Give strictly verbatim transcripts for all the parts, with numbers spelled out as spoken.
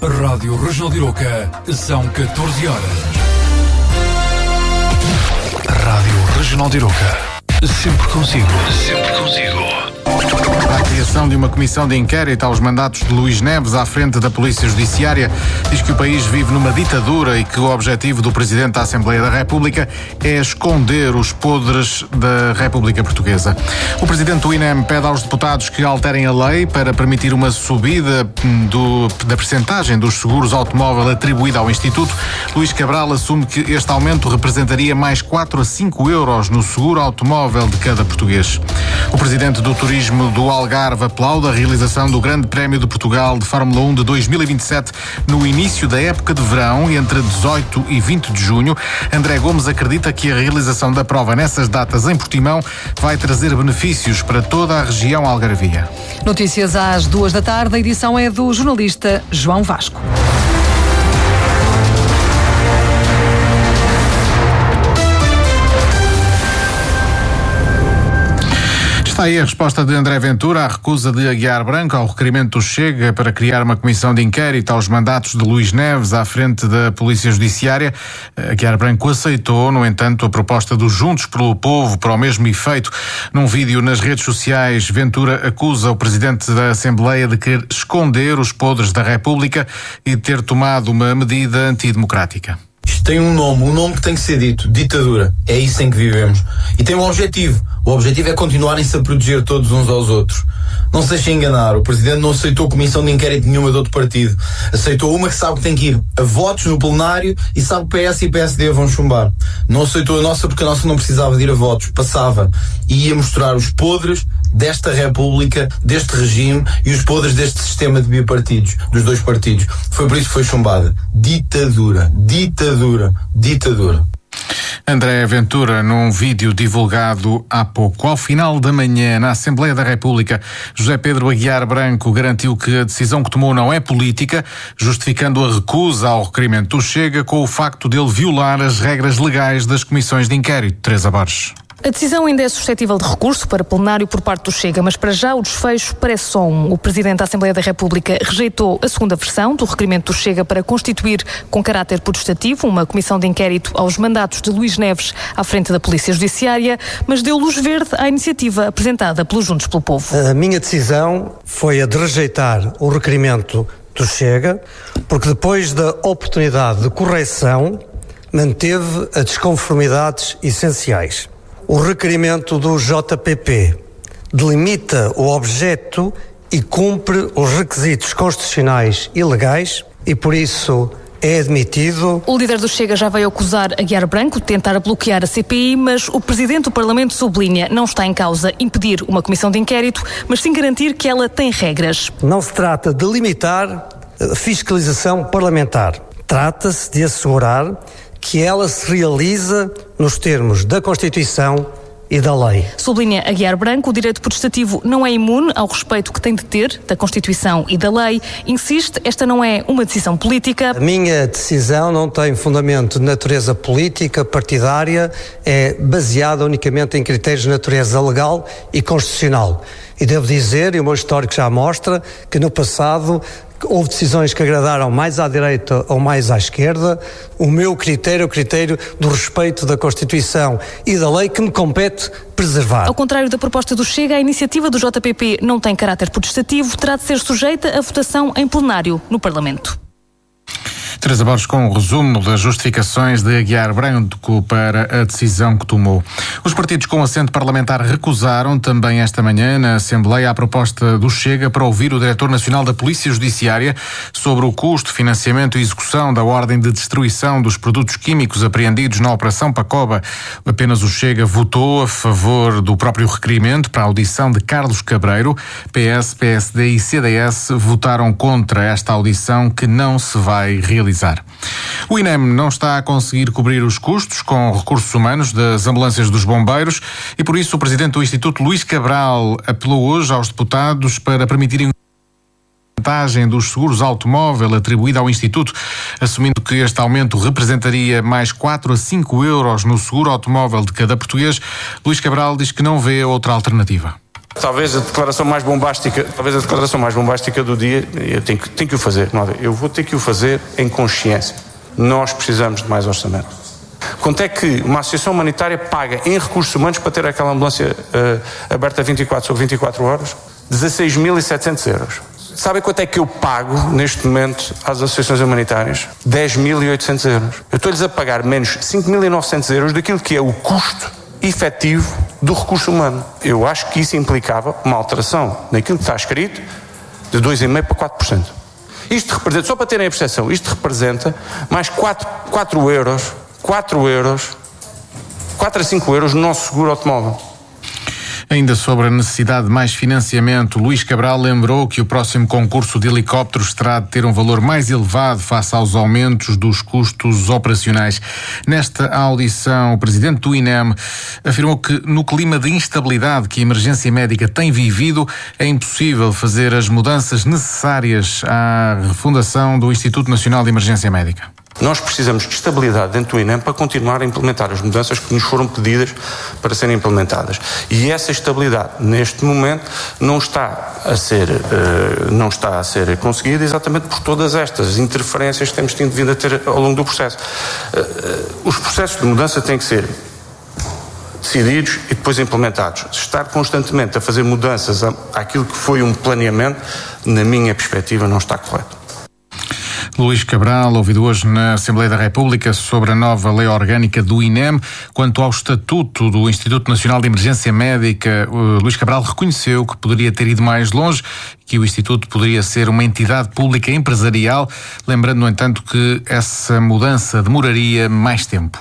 Rádio Regional de Iroca, são catorze horas. Rádio Regional de Iroca, sempre consigo, sempre consigo. A criação de uma comissão de inquérito aos mandatos de Luís Neves à frente da Polícia Judiciária diz que o país vive numa ditadura e que o objetivo do Presidente da Assembleia da República é esconder os podres da República Portuguesa. O Presidente do I N E M pede aos deputados que alterem a lei para permitir uma subida do, da percentagem dos seguros automóvel atribuída ao Instituto. Luís Cabral assume que este aumento representaria mais quatro a cinco euros no seguro automóvel de cada português. O Presidente do Turismo do Algarve aplaude a realização do Grande Prémio de Portugal de Fórmula um de dois mil e vinte e sete no início da época de verão, entre dezoito e vinte de junho. André Gomes acredita que a realização da prova nessas datas em Portimão vai trazer benefícios para toda a região algarvia. Notícias às duas da tarde. A edição é do jornalista João Vasco. Está aí a resposta de André Ventura à recusa de Aguiar Branco ao requerimento do Chega para criar uma comissão de inquérito aos mandatos de Luís Neves à frente da Polícia Judiciária. Aguiar Branco aceitou, no entanto, a proposta dos Juntos pelo Povo para o mesmo efeito. Num vídeo nas redes sociais, Ventura acusa o Presidente da Assembleia de querer esconder os podres da República e de ter tomado uma medida antidemocrática. Isto tem um nome, um nome que tem que ser dito, ditadura. É isso em que vivemos. E tem um objetivo. O objetivo é continuarem-se a proteger todos uns aos outros. Não se deixem enganar, o Presidente não aceitou comissão de inquérito nenhuma de outro partido. Aceitou uma que sabe que tem que ir a votos no plenário e sabe que P S e P S D vão chumbar. Não aceitou a nossa porque a nossa não precisava de ir a votos, passava e ia mostrar os podres desta República, deste regime e os podres deste sistema de bipartidos, dos dois partidos. Foi por isso que foi chumbada. Ditadura, ditadura, ditadura. André Ventura, num vídeo divulgado há pouco. Ao final da manhã, na Assembleia da República, José Pedro Aguiar Branco garantiu que a decisão que tomou não é política, justificando a recusa ao requerimento do Chega com o facto dele violar as regras legais das comissões de inquérito. Teresa Borges. A decisão ainda é suscetível de recurso para plenário por parte do Chega, mas para já o desfecho parece só um. O Presidente da Assembleia da República rejeitou a segunda versão do requerimento do Chega para constituir, com caráter potestativo, uma comissão de inquérito aos mandatos de Luís Neves à frente da Polícia Judiciária, mas deu luz verde à iniciativa apresentada pelos Juntos pelo Povo. A minha decisão foi a de rejeitar o requerimento do Chega, porque depois da oportunidade de correção, manteve as desconformidades essenciais. O requerimento do J P P delimita o objeto e cumpre os requisitos constitucionais e legais e, por isso, é admitido. O líder do Chega já veio acusar Aguiar Branco de tentar bloquear a C P I, mas o Presidente do Parlamento sublinha: não está em causa impedir uma comissão de inquérito, mas sim garantir que ela tem regras. Não se trata de limitar a fiscalização parlamentar. Trata-se de assegurar que ela se realiza nos termos da Constituição e da lei. Sublinha Aguiar Branco, o direito potestativo não é imune ao respeito que tem de ter da Constituição e da lei. Insiste, esta não é uma decisão política. A minha decisão não tem fundamento de natureza política, partidária, é baseada unicamente em critérios de natureza legal e constitucional. E devo dizer, e o meu histórico já mostra, que no passado houve decisões que agradaram mais à direita ou mais à esquerda. O meu critério é o critério do respeito da Constituição e da lei que me compete preservar. Ao contrário da proposta do Chega, a iniciativa do J P P não tem caráter potestativo, terá de ser sujeita a votação em plenário no Parlamento. Teresa Borges com o resumo das justificações de Aguiar Branco para a decisão que tomou. Os partidos com assento parlamentar recusaram também esta manhã na Assembleia a proposta do Chega para ouvir o Diretor Nacional da Polícia Judiciária sobre o custo, financiamento e execução da ordem de destruição dos produtos químicos apreendidos na Operação Pacoba. Apenas o Chega votou a favor do próprio requerimento para a audição de Carlos Cabreiro. P S, P S D e C D S votaram contra esta audição que não se vai realizar. O I N E M não está a conseguir cobrir os custos com recursos humanos das ambulâncias dos bombeiros e por isso o Presidente do Instituto, Luís Cabral, apelou hoje aos deputados para permitirem a vantagem dos seguros automóvel atribuída ao Instituto, assumindo que este aumento representaria mais quatro a cinco euros no seguro automóvel de cada português. Luís Cabral diz que não vê outra alternativa. Talvez a declaração mais bombástica, talvez a declaração mais bombástica do dia, eu tenho que, tenho que o fazer, não é? Eu vou ter que o fazer em consciência. Nós precisamos de mais orçamento. Quanto é que uma associação humanitária paga em recursos humanos para ter aquela ambulância uh, aberta vinte e quatro sobre vinte e quatro horas? dezasseis mil e setecentos euros. Sabem quanto é que eu pago neste momento às associações humanitárias? dez mil e oitocentos euros. Eu estou-lhes a pagar menos cinco mil e novecentos euros daquilo que é o custo efetivo do recurso humano. Eu acho que isso implicava uma alteração naquilo que está escrito de dois vírgula cinco por cento para quatro por cento. Isto representa, só para terem a percepção, isto representa mais quatro, quatro euros, quatro euros, quatro a cinco euros no nosso seguro automóvel. Ainda sobre a necessidade de mais financiamento, Luís Cabral lembrou que o próximo concurso de helicópteros terá de ter um valor mais elevado face aos aumentos dos custos operacionais. Nesta audição, o presidente do I N E M afirmou que no clima de instabilidade que a emergência médica tem vivido, é impossível fazer as mudanças necessárias à refundação do Instituto Nacional de Emergência Médica. Nós precisamos de estabilidade dentro do I N E M para continuar a implementar as mudanças que nos foram pedidas para serem implementadas. E essa estabilidade, neste momento, não está a ser, uh, não está a ser conseguida exatamente por todas estas interferências que temos vindo a ter ao longo do processo. Uh, uh, os processos de mudança têm que ser decididos e depois implementados. Estar constantemente a fazer mudanças àquilo que foi um planeamento, na minha perspectiva, não está correto. Luís Cabral, ouvido hoje na Assembleia da República sobre a nova lei orgânica do I N E M. Quanto ao estatuto do Instituto Nacional de Emergência Médica, Luís Cabral reconheceu que poderia ter ido mais longe, que o Instituto poderia ser uma entidade pública empresarial, lembrando, no entanto, que essa mudança demoraria mais tempo.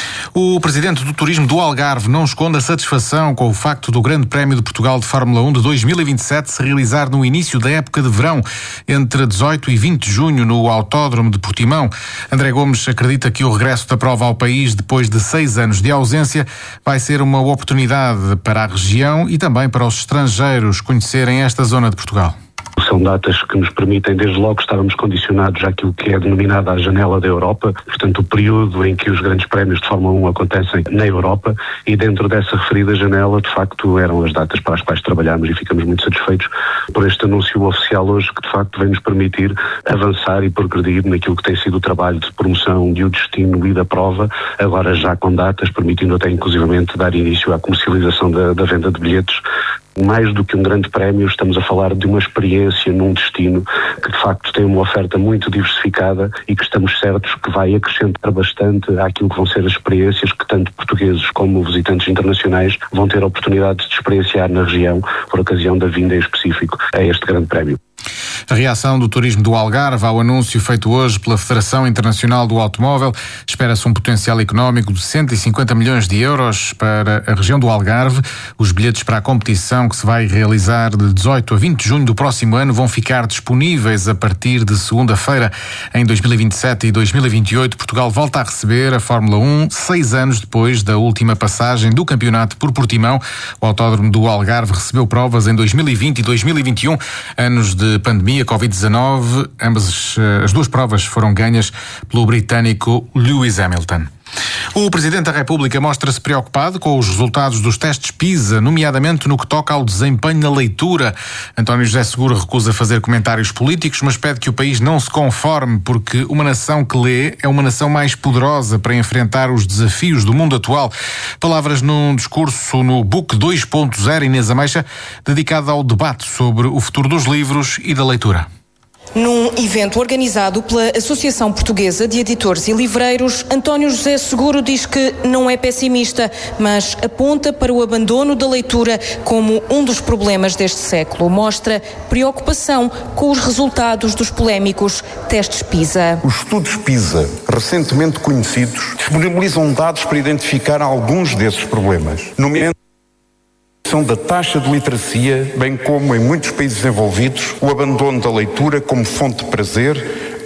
O presidente do Turismo do Algarve não esconde a satisfação com o facto do Grande Prémio de Portugal de Fórmula um de dois mil e vinte e sete se realizar no início da época de verão, entre dezoito e vinte de junho, no Autódromo de Portimão. André Gomes acredita que o regresso da prova ao país, depois de seis anos de ausência, vai ser uma oportunidade para a região e também para os estrangeiros conhecerem esta zona de Portugal. São datas que nos permitem, desde logo, estarmos condicionados àquilo que é denominada a janela da Europa, portanto, o período em que os grandes prémios de Fórmula um acontecem na Europa, e dentro dessa referida janela, de facto, eram as datas para as quais trabalhámos e ficamos muito satisfeitos por este anúncio oficial hoje, que de facto vem nos permitir avançar e progredir naquilo que tem sido o trabalho de promoção de o destino e da prova, agora já com datas, permitindo até inclusivamente dar início à comercialização da, da venda de bilhetes. Mais do que um grande prémio, estamos a falar de uma experiência num destino que de facto tem uma oferta muito diversificada e que estamos certos que vai acrescentar bastante àquilo que vão ser as experiências que tanto portugueses como visitantes internacionais vão ter a oportunidade de experienciar na região por ocasião da vinda em específico a este grande prémio. A reação do turismo do Algarve ao anúncio feito hoje pela Federação Internacional do Automóvel: espera-se um potencial económico de cento e cinquenta milhões de euros para a região do Algarve. Os bilhetes para a competição, que se vai realizar de dezoito a vinte de junho do próximo ano, vão ficar disponíveis a partir de segunda-feira. Em dois mil e vinte e sete e dois mil e vinte e oito, Portugal volta a receber a Fórmula um, seis anos depois da última passagem do campeonato por Portimão. O Autódromo do Algarve recebeu provas em dois mil e vinte e dois mil e vinte e um, anos de pandemia, covid dezanove. Ambas as duas provas foram ganhas pelo britânico Lewis Hamilton. O Presidente da República mostra-se preocupado com os resultados dos testes PISA, nomeadamente no que toca ao desempenho na leitura. António José Seguro recusa fazer comentários políticos, mas pede que o país não se conforme, porque uma nação que lê é uma nação mais poderosa para enfrentar os desafios do mundo atual. Palavras num discurso no Book dois ponto zero, Inês Ameixa, dedicado ao debate sobre o futuro dos livros e da leitura. Num evento organizado pela Associação Portuguesa de Editores e Livreiros, António José Seguro diz que não é pessimista, mas aponta para o abandono da leitura como um dos problemas deste século. Mostra preocupação com os resultados dos polémicos testes PISA. Os estudos PISA, recentemente conhecidos, disponibilizam dados para identificar alguns desses problemas, nomeadamente da taxa de literacia, bem como em muitos países desenvolvidos, o abandono da leitura como fonte de prazer,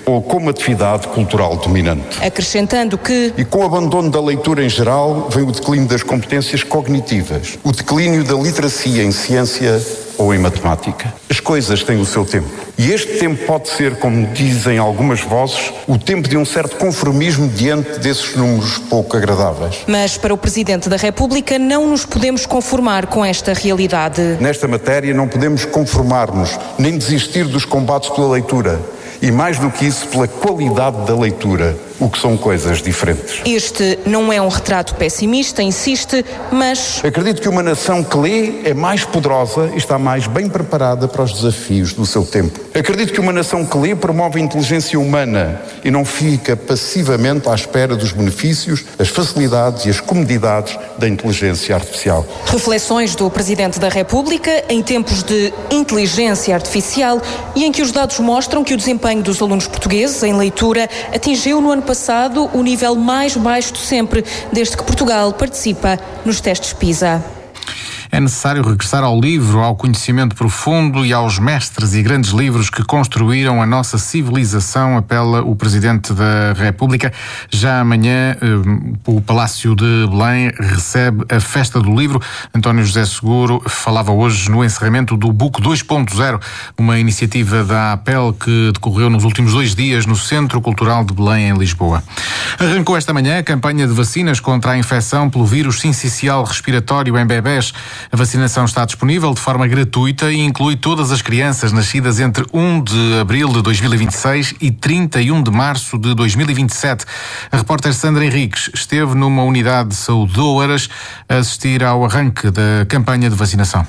ou como atividade cultural dominante. Acrescentando que... E com o abandono da leitura em geral, vem o declínio das competências cognitivas, o declínio da literacia em ciência ou em matemática. As coisas têm o seu tempo. E este tempo pode ser, como dizem algumas vozes, o tempo de um certo conformismo diante desses números pouco agradáveis. Mas para o Presidente da República não nos podemos conformar com esta realidade. Nesta matéria não podemos conformar-nos, nem desistir dos combates pela leitura. E mais do que isso, pela qualidade da leitura, o que são coisas diferentes. Este não é um retrato pessimista, insiste, mas... Acredito que uma nação que lê é mais poderosa e está mais bem preparada para os desafios do seu tempo. Acredito que uma nação que lê promove a inteligência humana e não fica passivamente à espera dos benefícios, as facilidades e as comodidades da inteligência artificial. Reflexões do Presidente da República em tempos de inteligência artificial e em que os dados mostram que o desempenho dos alunos portugueses em leitura atingiu no ano passado o nível mais baixo de sempre, desde que Portugal participa nos testes PISA. É necessário regressar ao livro, ao conhecimento profundo e aos mestres e grandes livros que construíram a nossa civilização, apela o Presidente da República. Já amanhã, o Palácio de Belém recebe a Festa do Livro. António José Seguro falava hoje no encerramento do Book dois ponto zero, uma iniciativa da APEL que decorreu nos últimos dois dias no Centro Cultural de Belém, em Lisboa. Arrancou esta manhã a campanha de vacinas contra a infecção pelo vírus sincicial respiratório em bebés. A vacinação está disponível de forma gratuita e inclui todas as crianças nascidas entre primeiro de abril de dois mil e vinte e seis e trinta e um de março de dois mil e vinte e sete. A repórter Sandra Henriques esteve numa unidade de saúde de Oeiras a assistir ao arranque da campanha de vacinação.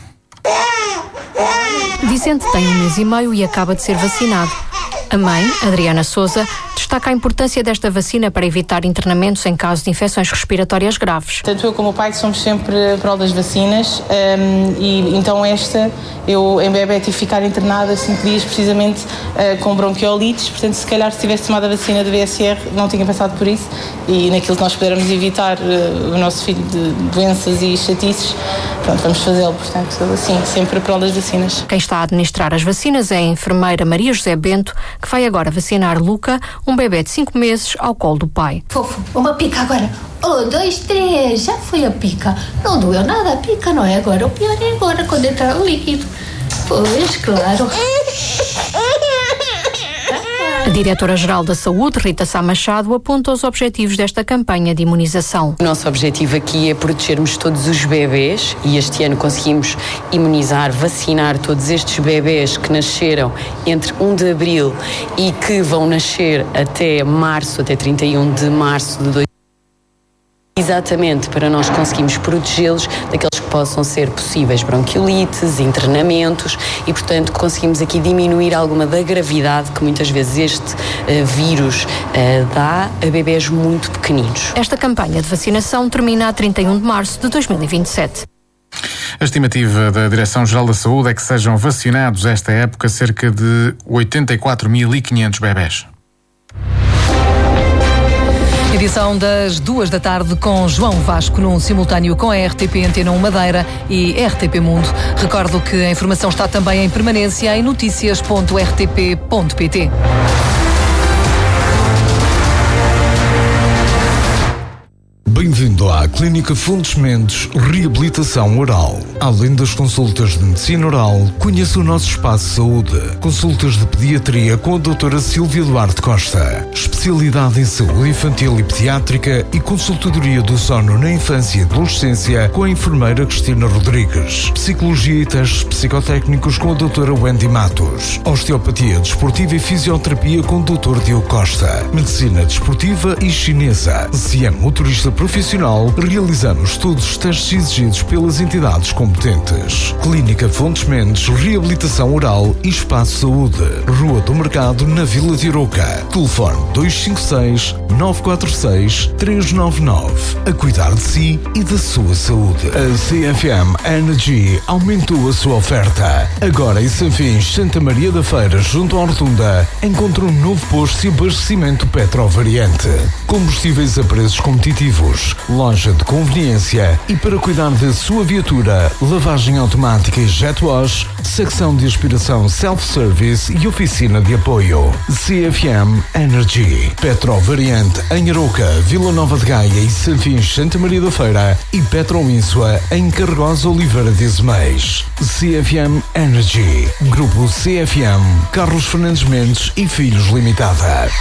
Vicente tem um mês e meio e acaba de ser vacinado. A mãe, Adriana Sousa, destaca a importância desta vacina para evitar internamentos em caso de infecções respiratórias graves. Tanto eu como o pai somos sempre pró das vacinas um, e então esta, eu em bebê tive que ficar internada cinco dias precisamente uh, com bronquiolites, portanto se calhar se tivesse tomado a vacina do V S R não tinha passado por isso e naquilo que nós pudermos evitar uh, o nosso filho de doenças e chatices, pronto, vamos fazê-lo, portanto assim, sempre pró das vacinas. Quem está a administrar as vacinas é a enfermeira Maria José Bento, que vai agora vacinar Luca, um bebê de cinco meses, ao colo do pai. Fofo, uma pica agora. Um, dois, três, já foi a pica. Não doeu nada a pica, não é agora. O pior é agora, quando entrar o líquido. Pois, claro. A Diretora-Geral da Saúde, Rita Sá Machado, aponta os objetivos desta campanha de imunização. O nosso objetivo aqui é protegermos todos os bebés e este ano conseguimos imunizar, vacinar todos estes bebés que nasceram entre primeiro de abril e que vão nascer até março, até trinta e um de março de dois mil e vinte. Exatamente para nós conseguirmos protegê-los daqueles que possam ser possíveis bronquiolites, internamentos e, portanto, conseguimos aqui diminuir alguma da gravidade que muitas vezes este uh, vírus uh, dá a bebés muito pequeninos. Esta campanha de vacinação termina a trinta e um de março de dois mil e vinte e sete. A estimativa da Direção-Geral da Saúde é que sejam vacinados esta época cerca de oitenta e quatro mil e quinhentos bebés. Edição das duas da tarde com João Vasco, num simultâneo com a R T P Antena um Madeira e R T P Mundo. Recordo que a informação está também em permanência em noticias ponto r t p ponto p t. Bem-vindo à Clínica Fontes Mendes Reabilitação Oral. Além das consultas de medicina oral, conheça o nosso espaço de saúde. Consultas de pediatria com a doutora Silvia Duarte Costa. Especialidade em saúde infantil e pediátrica e consultadoria do sono na infância e adolescência com a enfermeira Cristina Rodrigues. Psicologia e testes psicotécnicos com a doutora Wendy Matos. Osteopatia desportiva e fisioterapia com o doutor Diogo Costa. Medicina desportiva e chinesa. Se é motorista profissional, realizamos todos os testes exigidos pelas entidades competentes. Clínica Fontes Mendes Reabilitação Oral e Espaço Saúde. Rua do Mercado, na Vila de Arouca. Telefone dois cinco seis, nove quatro seis, três nove nove. A cuidar de si e da sua saúde. A C F M Energy aumentou a sua oferta. Agora em Sanfins, Santa Maria da Feira, junto à Rotunda, encontra um novo posto de abastecimento Petro Variante. Combustíveis a preços competitivos. Seguros, loja de conveniência e para cuidar da sua viatura, lavagem automática e jet wash, secção de aspiração self-service e oficina de apoio. C F M Energy, Petro Variante em Aroca, Vila Nova de Gaia e Sanfins Santa Maria da Feira e Petro Insua em Carregosa Oliveira de Azeméis. C F M Energy, Grupo C F M, Carlos Fernandes Mendes e Filhos Limitada.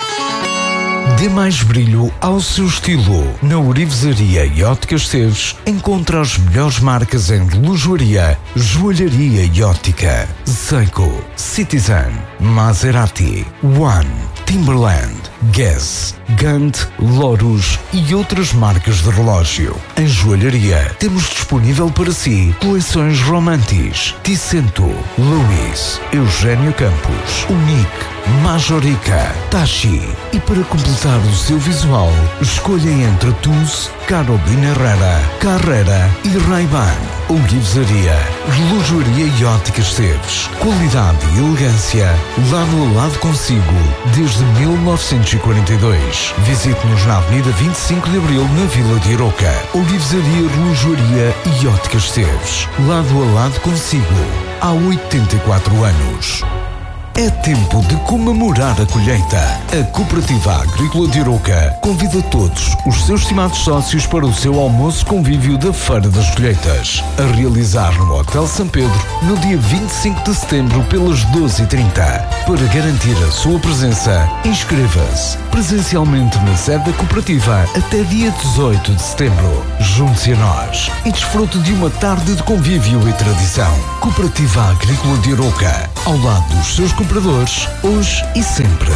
Dê mais brilho ao seu estilo. Na Orivesaria e Óticas Esteves encontra as melhores marcas em relojoaria, joalharia e óptica. Seiko, Citizen, Maserati, One, Timberland, Guess, Gant, Lotus e outras marcas de relógio. Em joalharia temos disponível para si coleções Romantis, Ticento, Louis, Eugênio Campos, Unique, Majorica, Tachi. E para completar o seu visual, escolha entre Tuz, Carolina Herrera, Carrera e Ray-Ban. Orivesaria, relojoaria e óticas Esteves. Qualidade e elegância, lado a lado consigo, desde mil novecentos e quarenta e dois. Visite-nos na Avenida vinte e cinco de Abril, na Vila de Aroca. Orivesaria, relojoaria e óticas Esteves. Lado a lado consigo, há oitenta e quatro anos. É tempo de comemorar a colheita. A Cooperativa Agrícola de Aroca convida todos os seus estimados sócios para o seu almoço convívio da Feira das Colheitas, a realizar no Hotel São Pedro no dia vinte e cinco de setembro pelas doze e trinta. Para garantir a sua presença, inscreva-se presencialmente na sede da Cooperativa até dia dezoito de setembro. Junte-se a nós e desfrute de uma tarde de convívio e tradição. Cooperativa Agrícola de Aroca, ao lado dos seus compradores, hoje e sempre.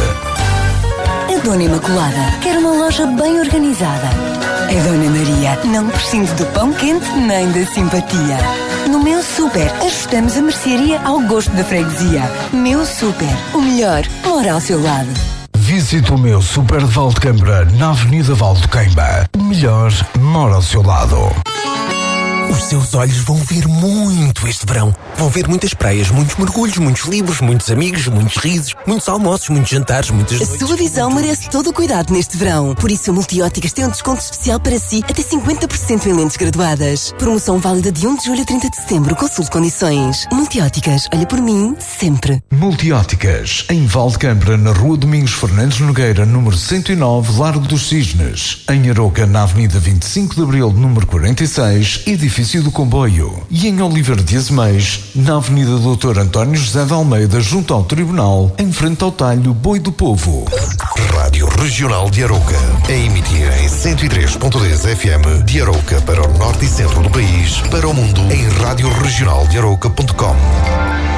A Dona Imaculada quer uma loja bem organizada. A Dona Maria não prescinde do pão quente nem da simpatia. No Meu Super, ajustamos a mercearia ao gosto da freguesia. Meu Super, o melhor mora ao seu lado. Visite o Meu Super de Valdecambra, na Avenida Valdequeimba. O melhor mora ao seu lado. Os seus olhos vão ver muito este verão. Vão ver muitas praias, muitos mergulhos, muitos livros, muitos amigos, muitos risos, muitos almoços, muitos jantares, muitas noites. A sua visão merece todo o cuidado neste verão. Por isso a Multióticas tem um desconto especial para si, até cinquenta por cento em lentes graduadas. Promoção válida de um de julho a trinta de setembro. Consulte condições. Multióticas, olha por mim, sempre. Multióticas, em Valdecambra, na Rua Domingos Fernandes Nogueira, número cento e nove, Largo dos Cisnes. Em Aroca, na Avenida vinte e cinco de Abril, número quarenta e seis, edifício do Comboio. E em Oliveira de Azeméis, na Avenida doutor António José de Almeida, junto ao Tribunal, em frente ao talho Boi do Povo. Rádio Regional de Aroca, a emitir em cento e três ponto dez F M de Aroca para o norte e centro do país, para o mundo em rádio regional de aroca ponto com.